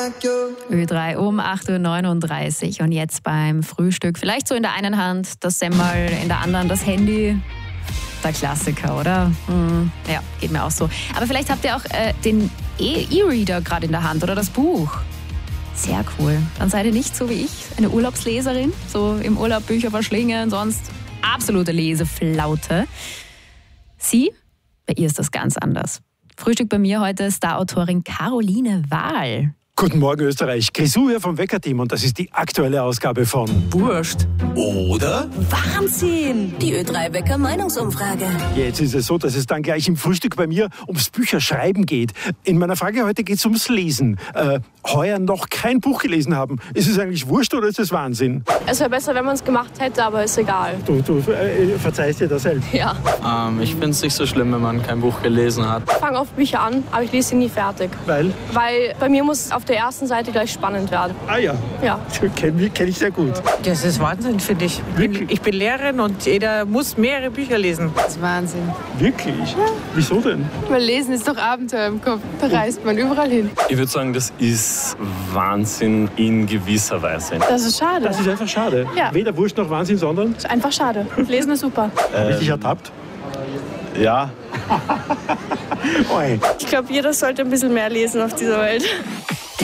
Ö3 um 8:39 Uhr und jetzt beim Frühstück. Vielleicht so in der einen Hand das Semmel, in der anderen das Handy. Der Klassiker, oder? Ja, geht mir auch so. Aber vielleicht habt ihr auch den E-Reader gerade in der Hand oder das Buch. Sehr cool. Dann seid ihr nicht so wie ich, eine Urlaubsleserin, so im Urlaub Bücher verschlingen, sonst absolute Leseflaute. Sie? Bei ihr ist das ganz anders. Frühstück bei mir heute Starautorin Caroline Wahl. Guten Morgen Österreich, Grisou hier vom Wecker-Team und das ist die aktuelle Ausgabe von Wurscht. Oder? Wahnsinn! Die Ö3 Wecker Meinungsumfrage. Jetzt ist es so, dass es dann gleich im Frühstück bei mir ums Bücherschreiben geht. In meiner Frage heute geht es ums Lesen. Heuer noch kein Buch gelesen haben. Ist es eigentlich wurscht oder ist es Wahnsinn? Es wäre besser, wenn man es gemacht hätte, aber ist egal. Du verzeihst dir das selbst? Ja. Ich finde es nicht so schlimm, wenn man kein Buch gelesen hat. Ich fange oft Bücher an, aber ich lese sie nie fertig. Weil? Weil bei mir muss auf der ersten Seite gleich spannend werden. Ah ja. Ja. Kenn ich sehr gut. Das ist Wahnsinn, finde ich. Ich bin Lehrerin und jeder muss mehrere Bücher lesen. Das ist Wahnsinn. Wirklich? Ja. Wieso denn? Weil Lesen ist doch Abenteuer im Kopf. Da reist man überall hin. Ich würde sagen, das ist Wahnsinn in gewisser Weise. Das ist schade. Das ist einfach schade. Ja. Weder Wurscht noch Wahnsinn, sondern... Das ist einfach schade. Lesen ist super. Richtig ertappt? Ja. Oi. Ich glaube, jeder sollte ein bisschen mehr lesen auf dieser Welt.